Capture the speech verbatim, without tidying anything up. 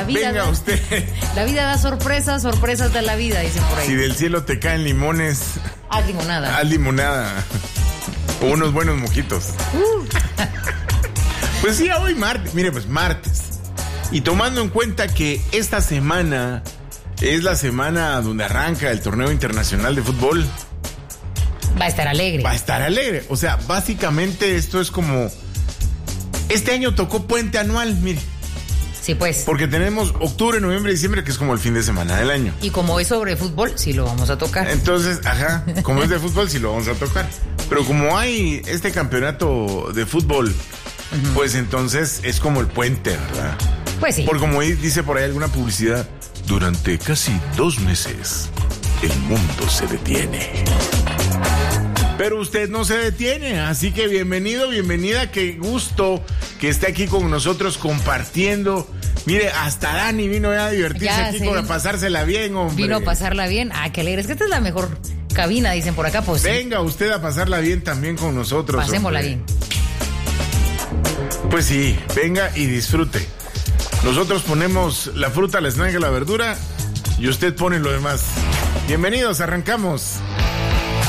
vida venga da, usted. La vida da sorpresas, sorpresas da la vida, dicen por ahí. Si del cielo te caen limones, haz limonada. haz limonada. O unos buenos mojitos. Uh. Pues sí, hoy martes. Mire, pues martes. Y tomando en cuenta que esta semana es la semana donde arranca el torneo internacional de fútbol. Va a estar alegre. Va a estar alegre. O sea, básicamente esto es como... Este año tocó puente anual, mire. Sí, pues. Porque tenemos octubre, noviembre, diciembre, que es como el fin de semana del año. Y como es sobre fútbol, sí lo vamos a tocar. Entonces, ajá, como es de fútbol, sí lo vamos a tocar. Pero como hay este campeonato de fútbol, uh-huh. pues entonces es como el puente, ¿verdad? Pues sí. Porque como dice por ahí alguna publicidad, durante casi dos meses el mundo se detiene. Pero usted no se detiene, así que bienvenido, bienvenida, qué gusto que esté aquí con nosotros compartiendo. Mire, hasta Dani vino ya a divertirse ya, aquí, sí. Para pasársela bien, hombre. Vino a pasarla bien. Ah, qué alegre. Es que esta es la mejor cabina, dicen por acá, pues. Venga sí. usted a pasarla bien también con nosotros. Pasémosla hombre. bien. Pues sí, venga y disfrute. Nosotros ponemos la fruta, la snack, la verdura y usted pone lo demás. Bienvenidos, arrancamos.